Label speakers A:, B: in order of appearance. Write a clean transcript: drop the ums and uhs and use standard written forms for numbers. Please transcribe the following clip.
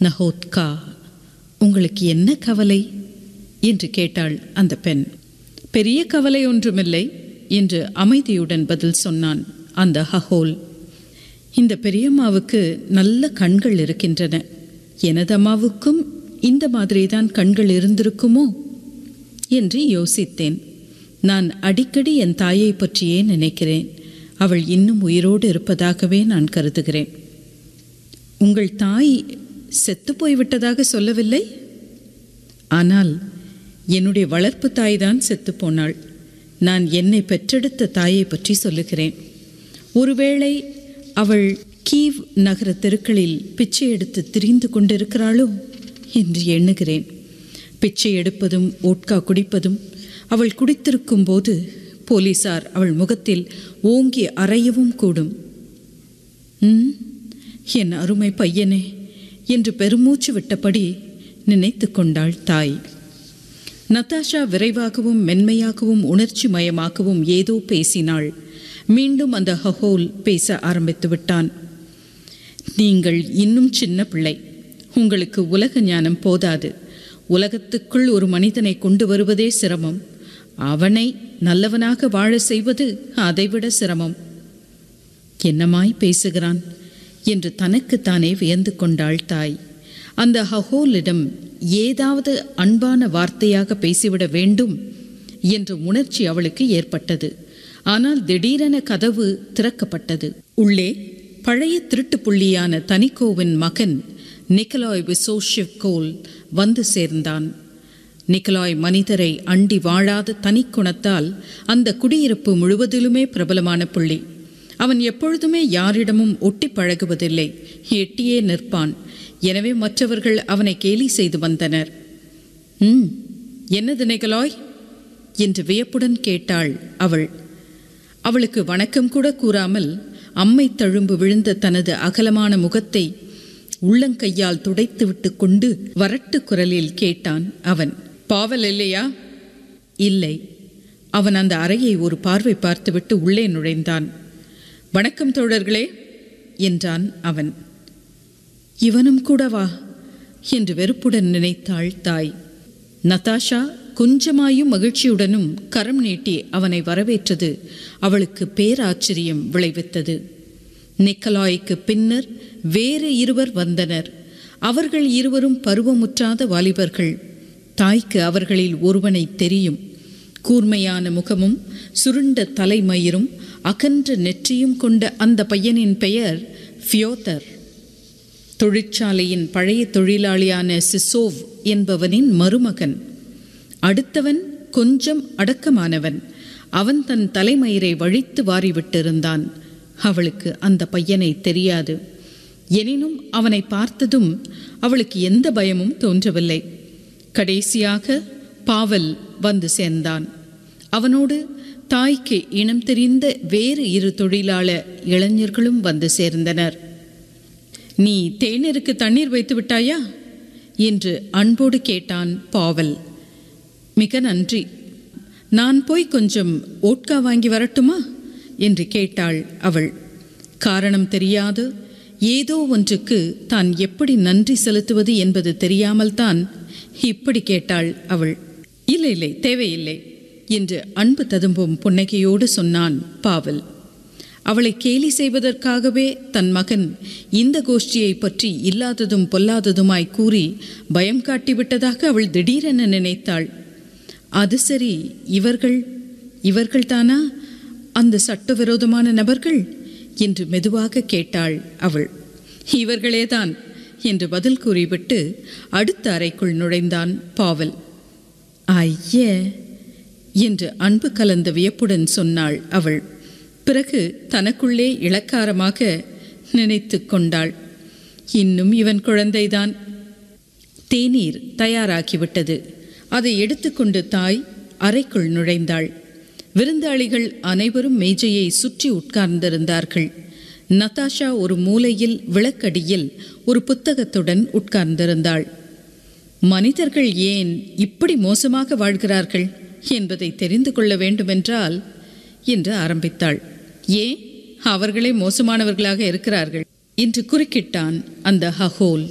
A: நஹோத்கா, உங்களுக்கு என்ன கவலை என்று கேட்டாள் அந்த பெண். பெரிய கவலை ஒன்றுமில்லை என்று அமைதியுடன் பதில் சொன்னான் அந்த ஹஹோல். இந்த பெரியம்மாவுக்கு நல்ல கண்கள் இருக்கின்றன. எனது அம்மாவுக்கும் இந்த மாதிரிதான் கண்கள் இருந்திருக்குமோ என்று யோசித்தேன். நான் அடிக்கடி என் தாயை பற்றியே நினைக்கிறேன். அவள் இன்னும் உயிரோடு இருப்பதாகவே நான் கருதுகிறேன். உங்கள் தாய் செத்து போய்விட்டதாக சொல்லவில்லை? ஆனால் என்னுடைய வளர்ப்பு தாய்தான் செத்து போனாள். நான் என்னை பெற்றெடுத்த தாயை பற்றி சொல்லுகிறேன். ஒருவேளை அவள் கீவ் நகர தெருக்களில் பிச்சை எடுத்து திரிந்து கொண்டிருக்கிறாளோ என்று எண்ணுகிறேன். பிச்சை எடுப்பதும் ஓட்கா குடிப்பதும். அவள் குடித்திருக்கும் போது போலீசார் அவள் முகத்தில் ஓங்கி அறையவும் கூடும். என் அருமை பையனே என்று பெருமூச்சு விட்டபடி நினைத்து கொண்டாள் தாய். நதாஷா விரைவாகவும் மென்மையாகவும் உணர்ச்சி மயமாகவும் ஏதோ பேசினாள். மீண்டும் அந்த ஹஹோல் பேச ஆரம்பித்து விட்டான். நீங்கள் இன்னும் சின்ன பிள்ளை. உங்களுக்கு உலக ஞானம் போதாது. உலகத்துக்குள் ஒரு மனிதனை கொண்டு வருவதே சிரமம். அவனை நல்லவனாக வாழ செய்வது அதைவிட சிரமம். என்னமாய் பேசுகிறான் என்று தனக்குத்தானே வியந்து கொண்டாள் தாய். அந்த ஹஹோலிடம் ஏதாவது அன்பான வார்த்தையாக பேசிவிட வேண்டும் என்ற உணர்ச்சி அவளுக்கு ஏற்பட்டது. ஆனால் திடீரென கதவு திறக்கப்பட்டது. உள்ளே பழைய திருட்டு புள்ளியான தனிக்கோவின் மகன் நிக்கலாய் விசோஷிவ்கோல் வந்து சேர்ந்தான். நிக்கலாய் மனிதரை அண்டி வாழாத தனிக்குணத்தால் அந்த குடியிருப்பு முழுவதிலுமே பிரபலமான புள்ளி. அவன் எப்பொழுதுமே யாரிடமும் ஒட்டி பழகுவதில்லை. எட்டியே நிற்பான். எனவே மற்றவர்கள் அவனை கேலி செய்து வந்தனர். என்னது நிக்கலாய் என்று வியப்புடன் கேட்டாள் அவள். அவளுக்கு வணக்கம் கூட கூறாமல் அம்மை தழும்பு விழுந்த தனது அகலமான முகத்தை உள்ளங்கையால் துடைத்து விட்டு கொண்டு வறட்டு குரலில் கேட்டான் அவன். பாவல் இல்லையா? இல்லை. அவன் அந்த அறையை ஒரு பார்வை பார்த்துவிட்டு உள்ளே நுழைந்தான். வணக்கம் தோழர்களே என்றான் அவன். இவனும் கூடவா என்று வெறுப்புடன் நினைத்தாள் தாய். நதாஷா கொஞ்சமாயும் மகிழ்ச்சியுடனும் கரம் நீட்டி அவனை வரவேற்றது அவளுக்கு பேராச்சரியம் விளைவித்தது. நிக்கலாய்க்கு பின்னர் வேறு இருவர் வந்தனர். அவர்கள் இருவரும் பருவமுற்றாத வாலிபர்கள். தாய்க்கு அவர்களில் ஒருவனை தெரியும். கூர்மையான முகமும் சுருண்ட தலைமயிரும் அகன்ற நெற்றியும் கொண்ட அந்த பையனின் பெயர் ஃபியோதர். தொழிற்சாலையின் பழைய தொழிலாளியான சிசோவ் என்பவனின் மருமகன். அடுத்தவன் கொஞ்சம் அடக்கமானவன். அவன் தன் தலைமயிரை வழித்து வாரிவிட்டிருந்தான். அவளுக்கு அந்த பையனை தெரியாது. எனினும் அவனை பார்த்ததும் அவளுக்கு எந்த பயமும் தோன்றவில்லை. கடைசியாக பாவல் வந்து சேர்ந்தான். அவனோடு தாய்க்கு இனம் தெரிந்த வேறு இரு தொழிலாளர் இளைஞர்களும் வந்து சேர்ந்தனர். நீ தேநீருக்கு தண்ணீர் வைத்து விட்டாயா என்று அன்போடு கேட்டான் பாவல். மிக நன்றி. நான் போய் கொஞ்சம் ஓட்கா வாங்கி வரட்டுமா என்று கேட்டாள் அவள். காரணம் தெரியாது ஏதோ ஒன்றுக்கு தான் எப்படி நன்றி செலுத்துவது என்பது தெரியாமல் தான் இப்படி கேட்டாள் அவள். இல்லை இல்லை, தேவையில்லை என்று அன்பு ததும்பும் புன்னகையோடு சொன்னான் பாவல். அவளை கேலி செய்வதற்காகவே தன் மகன் இந்த கோஷ்டியை பற்றி இல்லாததும் பொல்லாததுமாய் கூறி பயம் காட்டிவிட்டதாக அவள் திடீரென நினைத்தாள். அது சரி, இவர்கள்தானா அந்த சட்டவிரோதமான நபர்கள் என்று மெதுவாக கேட்டாள் அவள். இவர்களேதான் என்று பதில் கூறிவிட்டு அடுத்த அறைக்குள் நுழைந்தான் பாவல். ஐய என்று அன்பு கலந்த வியப்புடன் சொன்னாள் அவள். பிறகு தனக்குள்ளே இளக்காரமாக நினைத்து கொண்டாள். இன்னும் இவன் குழந்தைதான். தேநீர் தயாராகிவிட்டது. அதை எடுத்துக்கொண்டு தாய் அறைக்குள் நுழைந்தாள். விருந்தாளிகள் அனைவரும் மேஜையை சுற்றி உட்கார்ந்திருந்தார்கள். நதாஷா ஒரு மூலையில் விளக்கடியில் ஒரு புத்தகத்துடன் உட்கார்ந்திருந்தாள். மனிதர்கள் ஏன் இப்படி மோசமாக வாழ்கிறார்கள் என்பதை தெரிந்து கொள்ள வேண்டுமென்றால் என்று ஆரம்பித்தாள். ஏன் அவர்களே மோசமானவர்களாக இருக்கிறார்கள் என்று குறுக்கிட்டான் அந்த ஹஹோல்.